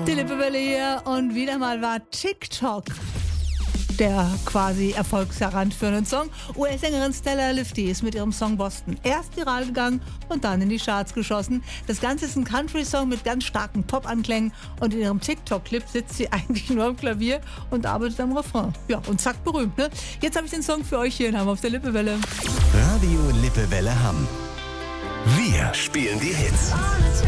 Die Lippewelle hier und wieder mal war TikTok der quasi erfolgsheranführende Song. US-Sängerin Stella Lifty ist mit ihrem Song Boston erst viral gegangen und dann in die Charts geschossen. Das Ganze ist ein Country-Song mit ganz starken Pop-Anklängen und in ihrem TikTok-Clip sitzt sie eigentlich nur am Klavier und arbeitet am Refrain. Ja, und zack, berühmt, ne? Jetzt habe ich den Song für euch hier in Hamm auf der Lippewelle. Radio Lippewelle Hamm. Wir spielen die Hits.